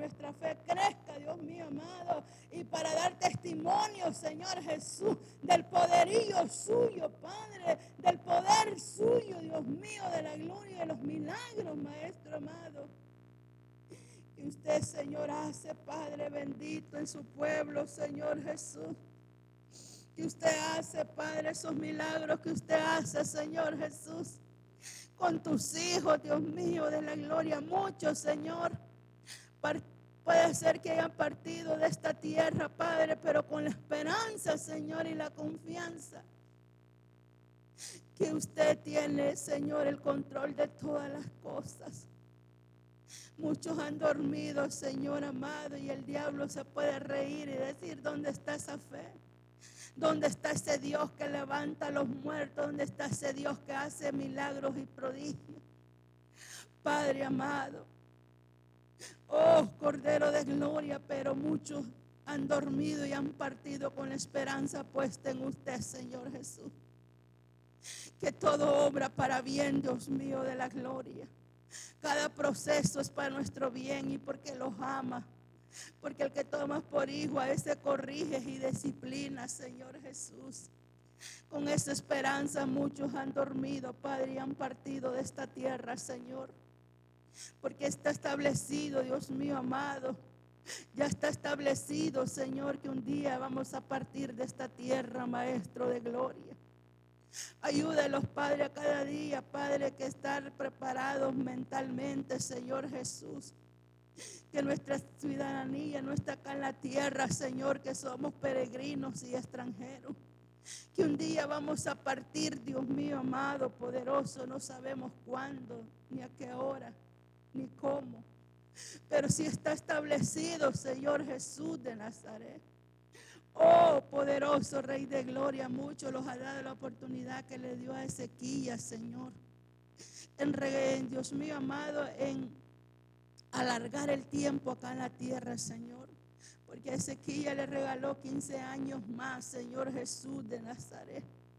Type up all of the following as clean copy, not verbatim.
nuestra fe crezca, Dios mío amado, y para dar testimonio, Señor Jesús, del poderío suyo, Padre, del poder suyo, Dios mío, de la gloria y de los milagros, Maestro amado. Que usted, Señor, hace, Padre bendito, en su pueblo, Señor Jesús. Que usted hace, Padre, esos milagros que usted hace, Señor Jesús, con tus hijos, Dios mío, de la gloria. Muchos, Señor, puede ser que hayan partido de esta tierra, Padre, pero con la esperanza, Señor, y la confianza que usted tiene, Señor, el control de todas las cosas. Muchos han dormido, Señor amado, y el diablo se puede reír y decir: ¿dónde está esa fe? ¿Dónde está ese Dios que levanta a los muertos? ¿Dónde está ese Dios que hace milagros y prodigios? Padre amado, oh Cordero de Gloria, pero muchos han dormido y han partido con la esperanza puesta en usted, Señor Jesús. Que todo obra para bien, Dios mío, de la gloria. Cada proceso es para nuestro bien y porque los ama. Porque el que tomas por hijo, a ese corriges y disciplina, Señor Jesús. Con esa esperanza muchos han dormido, Padre, y han partido de esta tierra, Señor. Porque está establecido, Dios mío amado. Ya está establecido, Señor, que un día vamos a partir de esta tierra, Maestro de gloria. Ayúdalos, Padre, a cada día, Padre, que estar preparados mentalmente, Señor Jesús. Que nuestra ciudadanía no está acá en la tierra, Señor, que somos peregrinos y extranjeros. Que un día vamos a partir, Dios mío amado, poderoso, no sabemos cuándo, ni a qué hora, ni cómo. Pero sí está establecido, Señor Jesús de Nazaret. Oh, poderoso Rey de Gloria, mucho los ha dado la oportunidad que le dio a Ezequías, Señor. Dios mío amado, en alargar el tiempo acá en la tierra, Señor. Porque a Ezequías le regaló 15 años más, Señor Jesús de Nazaret.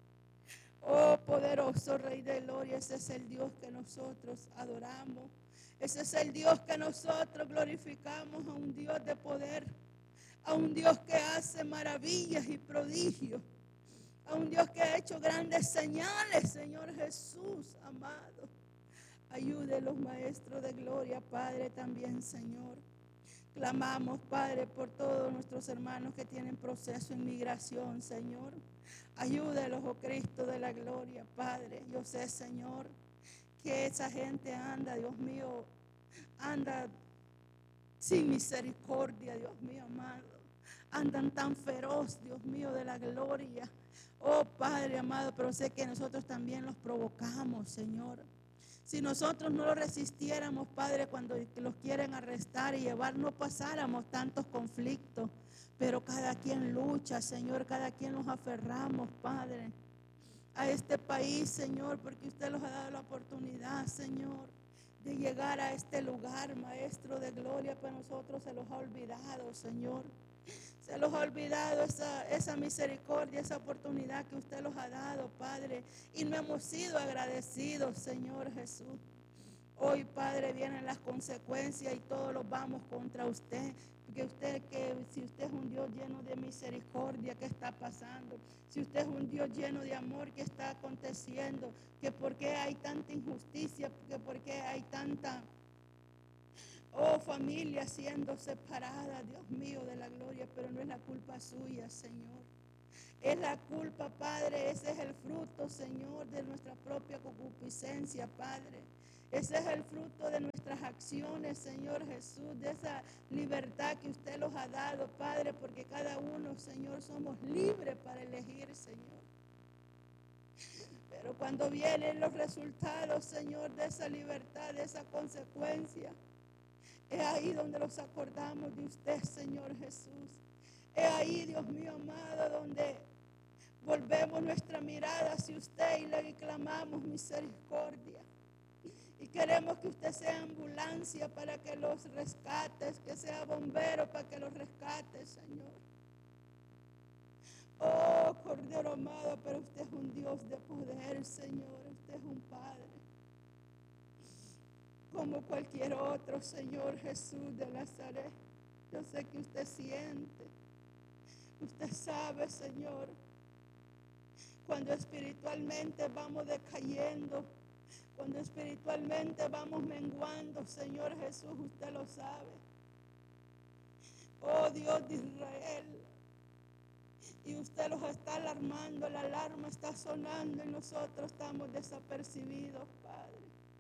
Oh, poderoso Rey de Gloria, ese es el Dios que nosotros adoramos. Ese es el Dios que nosotros glorificamos, a un Dios de poder, a un Dios que hace maravillas y prodigios, a un Dios que ha hecho grandes señales, Señor Jesús, amado. Ayude los maestros de gloria, Padre, también, Señor. Clamamos, Padre, por todos nuestros hermanos que tienen proceso en migración, Señor. Ayúdelos, oh Cristo de la gloria, Padre. Yo sé, Señor, que esa gente anda, Dios mío, anda sin misericordia, Dios mío amado. Andan tan feroz, Dios mío, de la gloria. Oh, Padre amado, pero sé que nosotros también los provocamos, Señor. Si nosotros no lo resistiéramos, Padre, cuando los quieren arrestar y llevar, no pasáramos tantos conflictos. Pero cada quien lucha, Señor, cada quien nos aferramos, Padre, a este país, Señor, porque usted nos ha dado la oportunidad, Señor, de llegar a este lugar, Maestro de gloria, pero nosotros se los ha olvidado, Señor. Se los ha olvidado esa misericordia, esa oportunidad que usted los ha dado, Padre. Y no hemos sido agradecidos, Señor Jesús. Hoy, Padre, vienen las consecuencias y todos los vamos contra usted. Porque si usted es un Dios lleno de misericordia, ¿qué está pasando? Si usted es un Dios lleno de amor, ¿qué está aconteciendo? Que por qué hay tanta injusticia, que por qué hay tanta... Oh, familia siendo separada, Dios mío, de la gloria, pero no es la culpa suya, Señor. Es la culpa, Padre, ese es el fruto, Señor, de nuestra propia concupiscencia, Padre. Ese es el fruto de nuestras acciones, Señor Jesús, de esa libertad que usted nos ha dado, Padre, porque cada uno, Señor, somos libres para elegir, Señor. Pero cuando vienen los resultados, Señor, de esa libertad, de esa consecuencia, es ahí donde nos acordamos de usted, Señor Jesús. Es ahí, Dios mío amado, donde volvemos nuestra mirada hacia usted y le clamamos misericordia. Y queremos que usted sea ambulancia para que los rescates, que sea bombero para que los rescates, Señor. Oh, Cordero amado, pero usted es un Dios de poder, Señor. Usted es un Padre. como cualquier otro, Señor Jesús de Nazaret. Yo sé que usted siente, usted sabe, Señor, cuando espiritualmente vamos decayendo, cuando espiritualmente vamos menguando, Señor Jesús, usted lo sabe. Oh Dios de Israel, y usted los está alarmando, la alarma está sonando y nosotros estamos desapercibidos, Padre.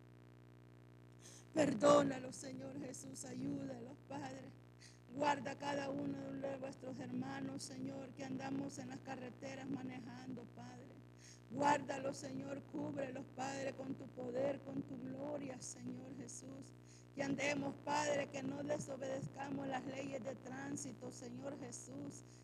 Perdónalos, Señor Jesús, ayúdalos, Padre. Guarda a cada uno de vuestros hermanos, Señor, que andamos en las carreteras manejando, Padre. Guárdalos, Señor, cúbrelos, Padre, con tu poder, con tu gloria, Señor Jesús. Que andemos, Padre, que no desobedezcamos las leyes de tránsito, Señor Jesús.